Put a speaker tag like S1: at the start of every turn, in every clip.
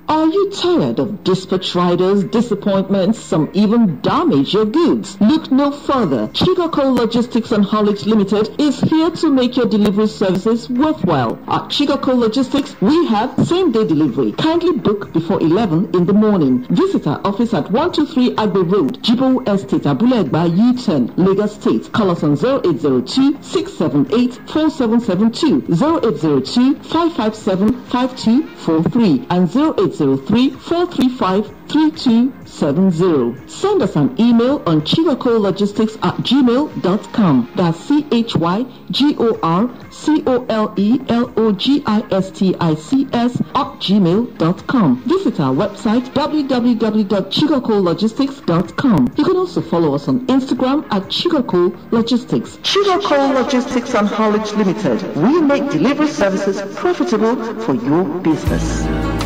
S1: Are you tired of dispatch riders, disappointments, some even damage your goods? Look no further. Chicago Logistics and Haulage Limited is here to make your delivery services worthwhile. At Chicago Logistics, we have same-day delivery. Kindly book before 11 in the morning. Visit our office at 123 Agbe Road, Jibo Estate, Abulegba, U-turn, Lagos State. Call us on 0802-678-4772, 0802-557-5243, and 0803-435-3270. Send us an email on chigocologistics@gmail.com. That's CHYGORCOLOGISTICS@gmail.com. Visit our website www.chigocologistics.com. You can also follow us on Instagram at Chigoco Logistics. Chigoco Logistics and Haulage Limited. We make delivery services profitable for your business.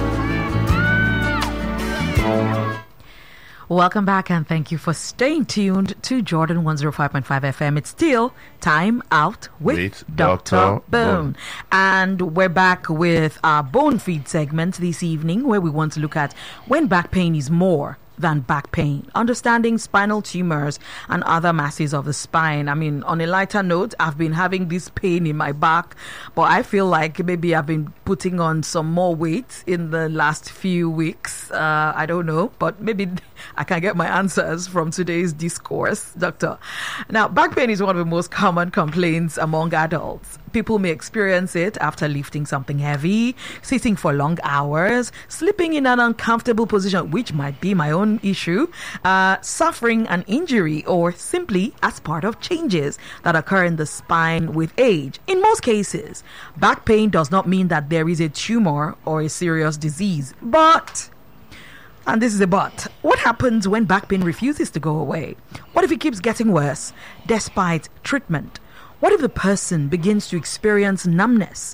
S2: Welcome back, and thank you for staying tuned to Jordan 105.5 FM. It's still Time Out with Dr. Bone. And we're back with our Bone Feed segment this evening, where we want to look at when back pain is more than back pain, understanding spinal tumors and other masses of the spine. I mean, on a lighter note, I've been having this pain in my back, but I feel like maybe I've been putting on some more weight in the last few weeks. I don't know, but maybe I can get my answers from today's discourse, Doctor. Now, back pain is one of the most common complaints among adults. People may experience it after lifting something heavy, sitting for long hours, sleeping in an uncomfortable position, which might be my own issue, suffering an injury, or simply as part of changes that occur in the spine with age. In most cases, back pain does not mean that there is a tumor or a serious disease. But, and this is a but, what happens when back pain refuses to go away? What if it keeps getting worse despite treatment? What if the person begins to experience numbness,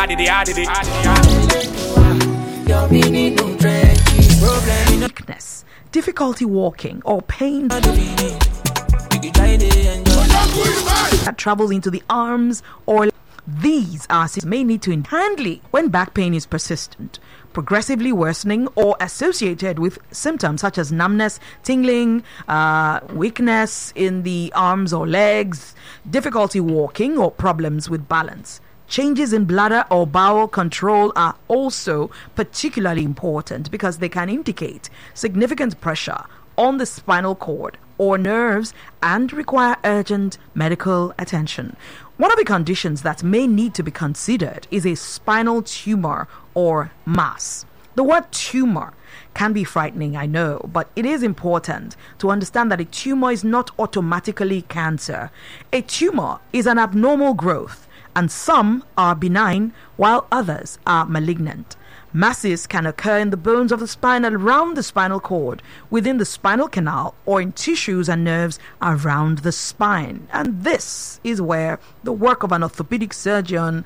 S2: weakness, difficulty walking, or pain that travels into the arms or these are may need to handle when back pain is persistent, progressively worsening, or associated with symptoms such as numbness, tingling, weakness in the arms or legs, difficulty walking, or problems with balance. Changes in bladder or bowel control are also particularly important because they can indicate significant pressure on the spinal cord or nerves and require urgent medical attention. One of the conditions that may need to be considered is a spinal tumor or mass. The word tumor can be frightening, I know, but it is important to understand that a tumor is not automatically cancer. A tumor is an abnormal growth, and some are benign while others are malignant. Masses can occur in the bones of the spine around the spinal cord, within the spinal canal, or in tissues and nerves around the spine. And this is where the work of an orthopedic surgeon,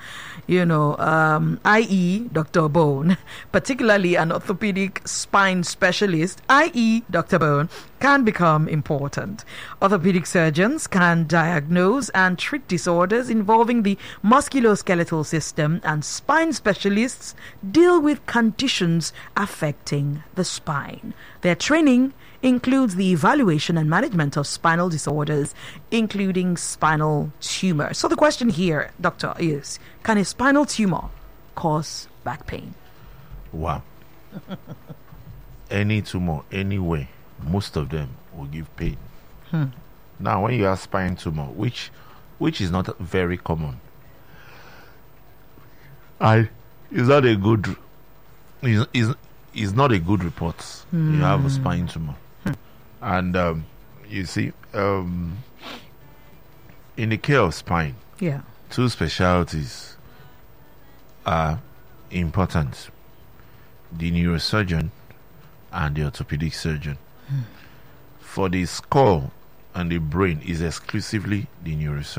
S2: i.e. Dr. Bone, particularly an orthopedic spine specialist, i.e. Dr. Bone, can become important. Orthopedic surgeons can diagnose and treat disorders involving the musculoskeletal system, and spine specialists deal with conditions affecting the spine. Their training includes the evaluation and management of spinal disorders, including spinal tumors. So the question here, doctor, is, can a spinal tumor cause back pain?
S3: Wow. Any tumor, anyway, most of them will give pain. Now, when you have spine tumor, which is not very common, it's not a good report. You have a spine tumor. And you see, in the care of spine, two specialties are important: the neurosurgeon and the orthopedic surgeon. For the skull and the brain is exclusively the neurosurgeon.